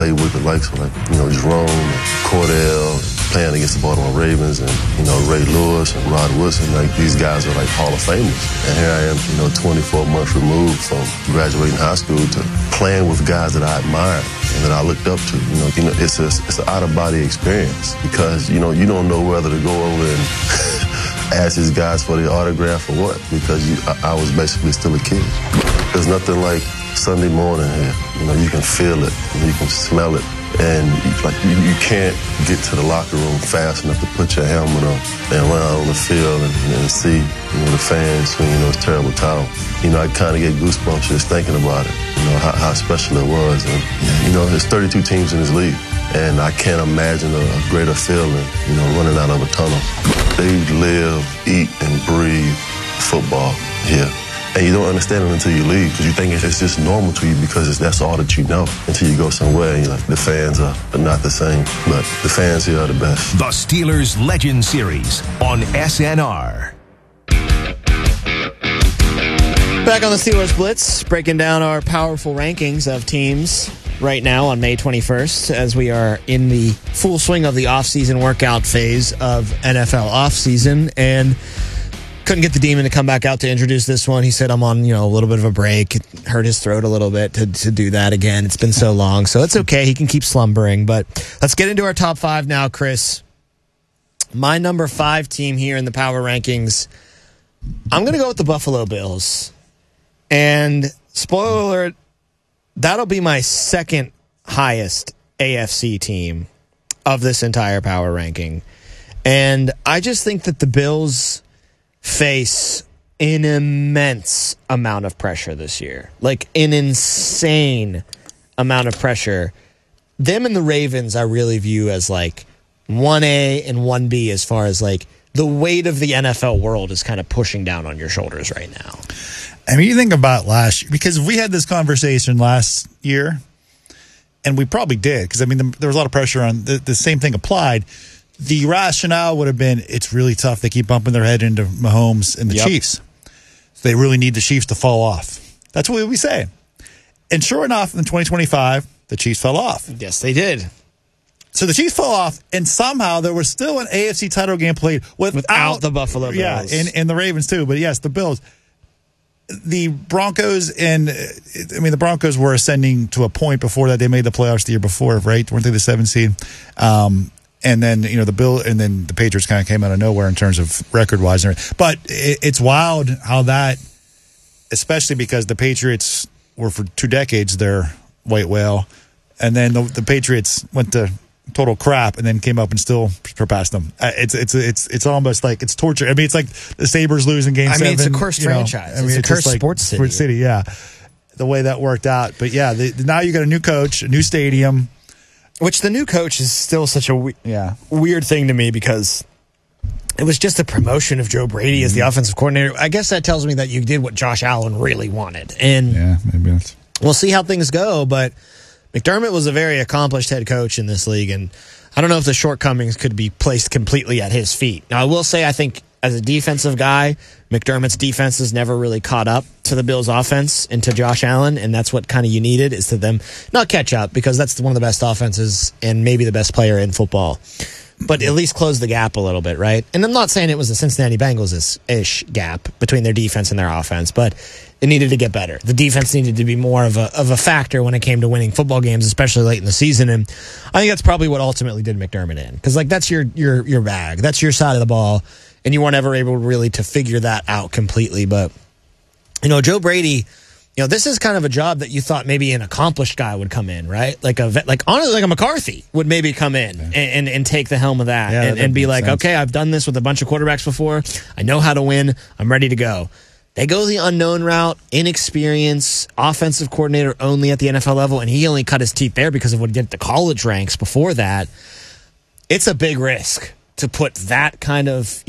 Played with the likes of Jerome and Cordell, playing against the Baltimore Ravens, and Ray Lewis and Rod Woodson. These guys are Hall of Famers. And here I am, 24 months removed from graduating high school to playing with guys that I admired and that I looked up to. It's an out of body experience because you don't know whether to go over and ask these guys for the autograph or what, because I was basically still a kid. There's nothing like Sunday morning here. You can feel it, you can smell it, and you can't get to the locker room fast enough to put your helmet on and run out on the field and see the fans swinging those terrible towels. I kind of get goosebumps just thinking about it. How special it was. And there's 32 teams in this league, and I can't imagine a greater feeling. Running out of a tunnel. They live, eat, and breathe football here. And you don't understand it until you leave, because you think it's just normal to you because that's all that you know, until you go somewhere and the fans are not the same. But the fans here are the best. The Steelers Legend Series on SNR. Back on the Steelers Blitz, breaking down our powerful rankings of teams right now on May 21st, as we are in the full swing of the offseason workout phase of NFL offseason. And couldn't get the Demon to come back out to introduce this one. He said, I'm on, a little bit of a break. It hurt his throat a little bit to do that again. It's been so long. So it's okay. He can keep slumbering. But let's get into our top five now, Chris. My number 5 team here in the power rankings, I'm going to go with the Buffalo Bills. And spoiler alert, that'll be my second highest AFC team of this entire power ranking. And I just think that the Bills face an immense amount of pressure this year. An insane amount of pressure. Them and the Ravens I really view as 1A and 1B as far as the weight of the NFL world is kind of pushing down on your shoulders right now. I mean, you think about last year, because we had this conversation last year, and we probably did, because, there was a lot of pressure on the same thing applied. The rationale would have been it's really tough. They keep bumping their head into Mahomes and the Chiefs. So they really need the Chiefs to fall off. That's what we say. And sure enough, in 2025, the Chiefs fell off. Yes, they did. So the Chiefs fell off, and somehow there was still an AFC title game played without the Buffalo Bills. Yeah, and the Ravens too. But yes, the Bills. The Broncos the Broncos were ascending to a point before that. They made the playoffs the year before, right? Weren't they the 7th seed? And then, the Patriots kind of came out of nowhere in terms of record-wise. But it's wild how that, especially because the Patriots were for 2 decades their white whale, and then the Patriots went to total crap and then came up and still surpassed them. It's almost like it's torture. It's like the Sabres losing Game 7. It's a cursed franchise. It's a cursed sports city. Sports city, yeah. The way that worked out. But yeah, now you got a new coach, a new stadium. Which the new coach is still such a weird thing to me, because it was just a promotion of Joe Brady as the offensive coordinator. I guess that tells me that you did what Josh Allen really wanted. And yeah, maybe that's... We'll see how things go, but McDermott was a very accomplished head coach in this league, and I don't know if the shortcomings could be placed completely at his feet. Now, I will say, I think as a defensive guy, McDermott's defense has never really caught up to the Bills' offense and to Josh Allen, and that's what kind of you needed, is to them not catch up, because that's one of the best offenses and maybe the best player in football, but at least close the gap a little bit, right? And I'm not saying it was a Cincinnati Bengals-ish gap between their defense and their offense, but it needed to get better. The defense needed to be more of a factor when it came to winning football games, especially late in the season. And I think that's probably what ultimately did McDermott in, because that's your bag, that's your side of the ball, and you weren't ever able really to figure that out completely. But Joe Brady, this is kind of a job that you thought maybe an accomplished guy would come in, right? Honestly, like a McCarthy would maybe come in and take the helm of that, and be like, okay, I've done this with a bunch of quarterbacks before. I know how to win. I'm ready to go. They go the unknown route, inexperience, offensive coordinator only at the NFL level, and he only cut his teeth there because of what he did at the college ranks before that. It's a big risk to put that kind of,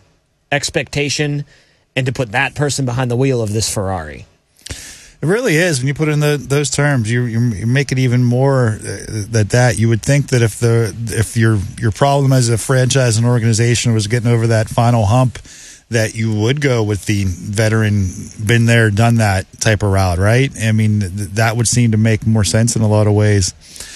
expectation and to put that person behind the wheel of this Ferrari. It really is. When you put it in those terms, you make it even more that you would think that if your problem as a franchise and organization was getting over that final hump, that you would go with the veteran, been there, done that type of route, right? That would seem to make more sense in a lot of ways.